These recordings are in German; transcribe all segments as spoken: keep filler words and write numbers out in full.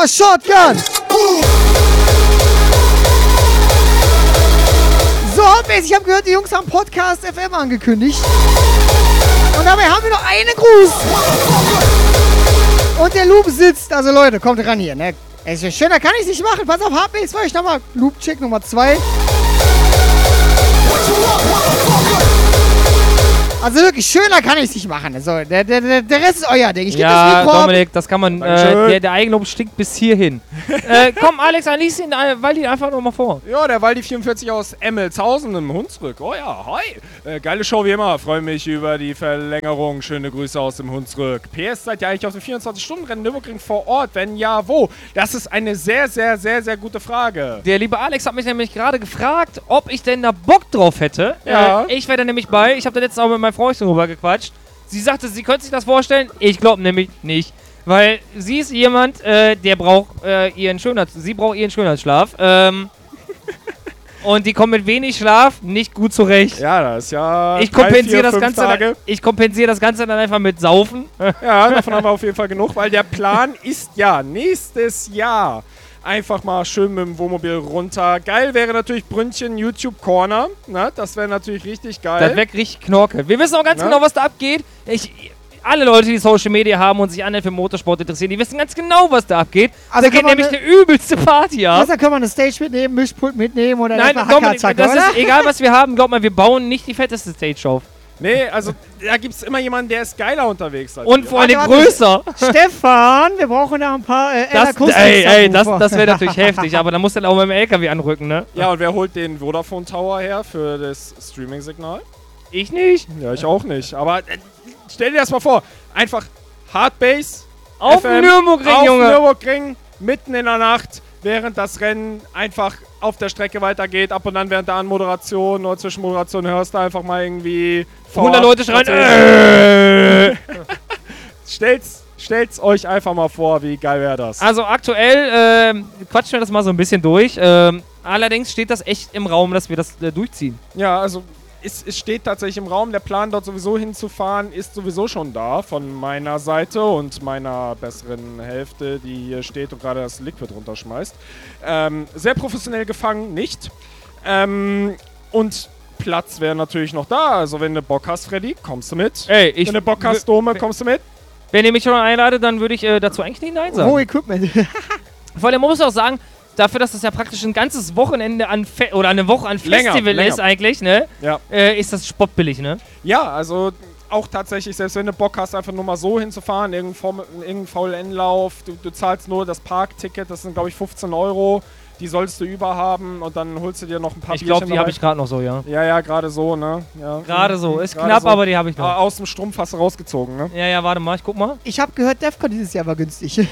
mal Shotgun. So, Hotbase, ich habe gehört, die Jungs haben Podcast F M angekündigt. Und dabei haben wir noch einen Gruß. Und der Loop sitzt. Also Leute, kommt ran hier, ne? Es ist schöner kann ich nicht machen. Pass auf, Hotbase, für euch nochmal. Loop-Check Nummer zwei. Also wirklich, schöner kann ich es nicht machen. Also, der, der, der Rest ist euer Ding. Ich gebe ja, das Mikro Dominik, das kann man, äh, der, der Eigenlob stinkt bis hierhin. äh, komm, Alex, dann lies den äh, Waldi einfach nochmal vor. Ja, der Waldi vierundvierzig aus Emmelshausen im Hunsrück. Oh ja, hi. Äh, geile Show wie immer. Freue mich über die Verlängerung. Schöne Grüße aus dem Hunsrück. P S, seid ihr eigentlich auf dem vierundzwanzig-Stunden-Rennen Nürburgring vor Ort? Wenn ja, wo? Das ist eine sehr, sehr, sehr, sehr gute Frage. Der liebe Alex hat mich nämlich gerade gefragt, ob ich denn da Bock drauf hätte. Ja. Äh, ich wäre da nämlich bei. Ich habe da letztens auch mit meinem Freundchen drüber gequatscht. Sie sagte, sie könnte sich das vorstellen. Ich glaube nämlich nicht. Weil sie ist jemand, äh, der braucht äh, ihren Schönheits... Sie braucht ihren Schönheitsschlaf. Ähm... Und die kommen mit wenig Schlaf nicht gut zurecht. Ja, das ist ja. Ich kompensiere das, das Ganze. Ich kompensiere das Ganze dann einfach mit Saufen. Ja, davon haben wir auf jeden Fall genug, weil der Plan ist ja nächstes Jahr einfach mal schön mit dem Wohnmobil runter. Geil wäre natürlich Brünnchen YouTube Corner. Na, das wäre natürlich richtig geil. Das wäre richtig Knorke. Wir wissen auch ganz Na? genau, was da abgeht. Ich, alle Leute, die Social Media haben und sich anderen für Motorsport interessieren, die wissen ganz genau, was da abgeht. Also da geht nämlich eine übelste Party ab. Also da können wir eine Stage mitnehmen, Mischpult mitnehmen oder Nein, eine Dominik, Hackerzacke, das oder? ist egal, was wir haben. Glaub mal, wir bauen nicht die fetteste Stage auf. Nee, also da gibt es immer jemanden, der ist geiler unterwegs als Und wir. vor allem Warte, warte. größer. Stefan, wir brauchen da ein paar äh, Das, Akustik- ey, ey, das, Subwoofer. das wäre natürlich heftig, aber da muss dann auch mit dem L K W anrücken, ne? Ja, und wer holt den Vodafone Tower her für das Streaming-Signal? Ich nicht. Ja, ich auch nicht. Aber äh, stell dir das mal vor. Einfach Hardbase Auf F M, Nürburgring, auf Junge. Nürburgring, mitten in der Nacht, während das Rennen einfach auf der Strecke weitergeht. Ab und an während der Anmoderation oder Zwischenmoderation hörst du einfach mal irgendwie hundert Leute schreien. Äh. stellt's, stellt's euch einfach mal vor, wie geil wäre das. Also aktuell ähm, quatschen wir das mal so ein bisschen durch. Ähm, allerdings steht das echt im Raum, dass wir das äh, durchziehen. Ja, also es, es steht tatsächlich im Raum. Der Plan, dort sowieso hinzufahren, ist sowieso schon da von meiner Seite und meiner besseren Hälfte, die hier steht und gerade das Liquid runterschmeißt. Ähm, sehr professionell gefangen, nicht. Ähm, und Platz wäre natürlich noch da. Also wenn du Bock hast, Freddy, kommst du mit. Ey, ich... wenn du Bock hast, Dome, kommst du mit. Wenn ihr mich schon einladet, dann würde ich äh, dazu eigentlich nicht Nein sagen. Oh, Equipment. Vor allem, man muss auch sagen, dafür, dass das ja praktisch ein ganzes Wochenende an Fe oder eine Woche an Länger, Festival länger. ist eigentlich, ne? Ja. Äh, ist das spottbillig, ne? Ja, also auch tatsächlich, selbst wenn du Bock hast, einfach nur mal so hinzufahren, irgendein, Form, irgendein V L N-Lauf, du, du zahlst nur das Parkticket, das sind glaube ich fünfzehn Euro, die sollst du über haben und dann holst du dir noch ein paar Ich glaube, Bierchen die habe dabei. ich gerade noch so, ja. Ja, ja, gerade so, ne? Ja. Gerade so. Ist Gerade knapp, so. aber die habe ich noch. Ah, aus dem Strumpf hast du rausgezogen, ne? Ja, ja, warte mal, ich guck mal. Ich habe gehört, Defcon dieses Jahr war günstig.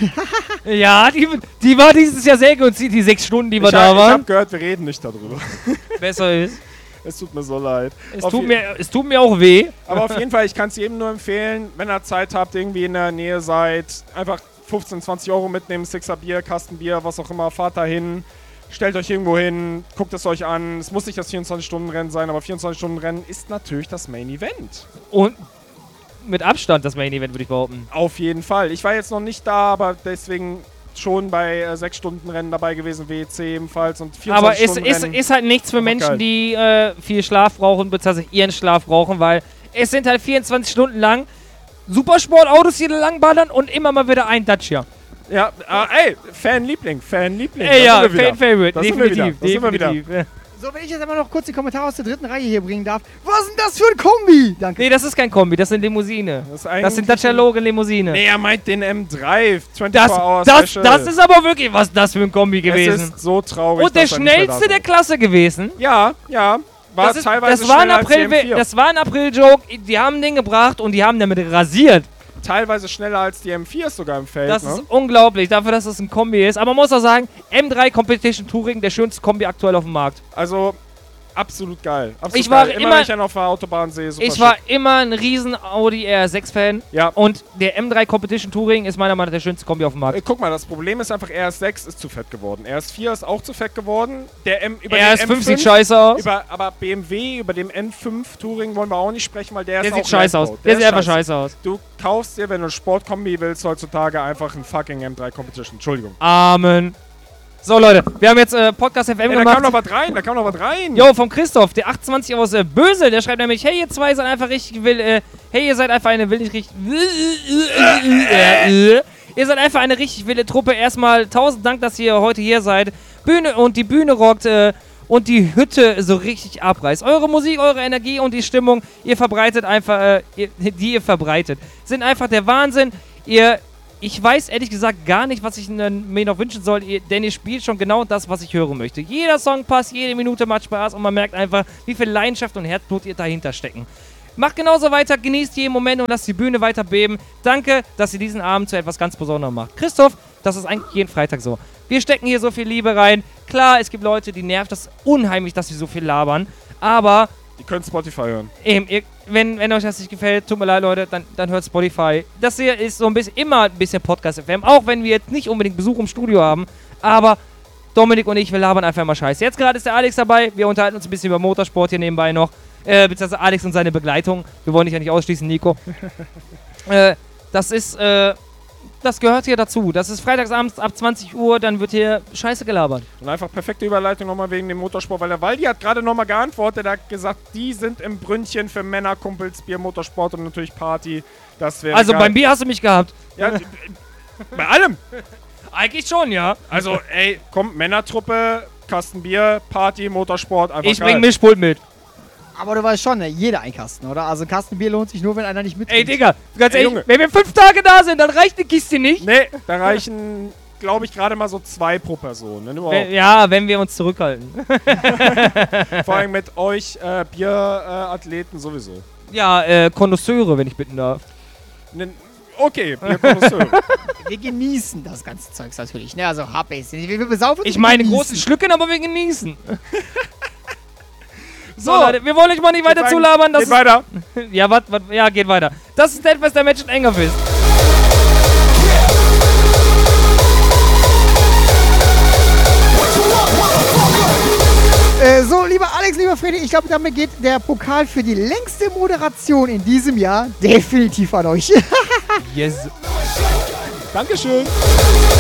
Ja, die, die war dieses Jahr sehr günstig, die sechs Stunden, die wir ich da hab, ich waren. hab gehört, wir reden nicht darüber. Besser ist. Es tut mir so leid. Es Auf tut, je- mir, es tut mir auch weh. Aber auf jeden Fall, ich kann es jedem nur empfehlen, wenn ihr Zeit habt, irgendwie in der Nähe seid, einfach fünfzehn, zwanzig Euro mitnehmen, Sixer Bier, Kasten Bier, was auch immer, fahrt da hin, stellt euch irgendwo hin, guckt es euch an. Es muss nicht das vierundzwanzig-Stunden-Rennen sein, aber vierundzwanzig-Stunden-Rennen ist natürlich das Main Event. Und mit Abstand das Main Event, würde ich behaupten. Auf jeden Fall. Ich war jetzt noch nicht da, aber deswegen schon bei äh, sechs Stunden Rennen dabei gewesen, W E C ebenfalls und Aber vierundzwanzig es Stunden ist, Rennen. ist halt nichts für Aber Menschen, geil. die äh, viel Schlaf brauchen, beziehungsweise ihren Schlaf brauchen, weil es sind halt vierundzwanzig Stunden lang Supersportautos, die da lang ballern und immer mal wieder ein Dacia. Ja, äh, ey, Fanliebling, Fanliebling. Ey, da ja, sind wir wieder. Fan-Favorite, Da sind wir wieder, definitiv, da sind wir wieder. definitiv. So, wenn ich jetzt aber noch kurz die Kommentare aus der dritten Reihe hier bringen darf. Was ist denn das für ein Kombi? Danke. Nee, das ist kein Kombi, das sind Limousine. Das ist, Das sind eigentlich- Dacia Logan Limousine. Nee, er meint den M drei, Das, vierundzwanzig Hour das, Special. das ist aber wirklich, was das für ein Kombi Es gewesen. ist so traurig, Und der dass er nicht mehr da schnellste der ist. Klasse gewesen. Ja, ja. War Das, ist, teilweise das, war ein schneller als die April, M vier. das war ein April-Joke, die haben den gebracht und die haben damit rasiert. Teilweise schneller als die M vier ist sogar im Feld, Das ne? ist unglaublich, dafür, dass es ein Kombi ist. Aber man muss auch sagen, M drei Competition Touring, der schönste Kombi aktuell auf dem Markt. Also, absolut geil. Absolut Ich war geil. immer- wenn ich einen auf der Autobahn sehe, super Ich war schick. immer ein riesen Audi R S sechs-Fan. Ja. Und der M drei Competition Touring ist meiner Meinung nach der schönste Kombi auf dem Markt. Äh, guck mal, das Problem ist einfach, R S sechs ist zu fett geworden. R S vier ist auch zu fett geworden. Der M über R S den fünf M sieht scheiße aus. Über, aber B M W, über dem N fünf Touring wollen wir auch nicht sprechen, weil der, Der ist sieht auch scheiße leer aus. gebaut. Der ist sieht einfach scheiße aus. Du kaufst dir, wenn du eine Sportkombi willst, heutzutage einfach einen fucking M drei Competition. Entschuldigung. Amen. So, Leute, wir haben jetzt äh, Podcast F M Ey, da gemacht. kam noch was rein, da kam noch was rein. Jo, vom Christoph, der achtundzwanzig aus äh, Bösel, der schreibt nämlich, hey ihr zwei seid einfach richtig will, äh, hey ihr seid einfach eine will nicht richtig, ihr seid einfach eine richtig wilde Truppe. Erstmal tausend Dank, dass ihr heute hier seid. Bühne und die Bühne rockt äh, und die Hütte so richtig abreißt. Eure Musik, eure Energie und die Stimmung, ihr verbreitet einfach, äh, ihr, die ihr verbreitet, sind einfach der Wahnsinn. Ihr Ich weiß ehrlich gesagt gar nicht, was ich mir noch wünschen soll, ihr, denn ihr spielt schon genau das, was ich hören möchte. Jeder Song passt, jede Minute macht Spaß und man merkt einfach, wie viel Leidenschaft und Herzblut ihr dahinter stecken. Macht genauso weiter, genießt jeden Moment und lasst die Bühne weiter beben. Danke, dass ihr diesen Abend zu etwas ganz Besonderem macht. Christoph, das ist eigentlich jeden Freitag so. Wir stecken hier so viel Liebe rein. Klar, es gibt Leute, die nervt das unheimlich, dass sie so viel labern, aber Die können Spotify hören. Eben, ihr, wenn, wenn euch das nicht gefällt, tut mir leid, Leute, dann, dann hört Spotify. Das hier ist so ein bisschen, immer ein bisschen Podcast F M, auch wenn wir jetzt nicht unbedingt Besuch im Studio haben, aber Dominik und ich, wir labern einfach immer Scheiße. Jetzt gerade ist der Alex dabei, wir unterhalten uns ein bisschen über Motorsport hier nebenbei noch, äh, beziehungsweise Alex und seine Begleitung. Wir wollen dich ja nicht ausschließen, Nico. äh, das ist, äh, das gehört hier dazu. Das ist freitagsabends ab zwanzig Uhr, dann wird hier Scheiße gelabert. Und einfach perfekte Überleitung nochmal wegen dem Motorsport, weil der Waldi hat gerade nochmal geantwortet, er hat gesagt, die sind im Brünnchen für Männer, Kumpels, Bier, Motorsport und natürlich Party. Das wäre Also geil. beim Bier hast du mich gehabt. Ja, äh, bei allem. Eigentlich schon, ja. Also, ey, komm, Männertruppe, Kasten Bier, Party, Motorsport, einfach Ich geil. bring Mischpult mit. Aber du weißt schon, ne, jeder ein Kasten, oder? Also ein Kasten Bier lohnt sich nur, wenn einer nicht mitkommt. Ey, Digga, ganz Ey, ehrlich, Junge. wenn wir fünf Tage da sind, dann reicht die Kiste nicht. Nee, da reichen, glaube ich, gerade mal so zwei pro Person. Wenn überhaupt. Wenn, ja, wenn wir uns zurückhalten. Vor allem mit euch äh, Bierathleten sowieso. Ja, äh, Konnoisseure, wenn ich bitten darf. Nen- Okay, Bierkonnoisseur. Wir genießen das ganze Zeugs natürlich, ne? Also hab ich's. Wir, wir besaufen Ich wir meine genießen. großen Schlücken, aber wir genießen. So, So. Leute, wir wollen euch mal nicht weiter Sagen, zulabern. Das Geht weiter. ist, ja, wat, wat, ja, geht weiter. Das ist etwas der Menschen enger ist. Äh, so, lieber Alex, lieber Freddy, ich glaube, damit geht der Pokal für die längste Moderation in diesem Jahr definitiv an euch. Yes. Dankeschön.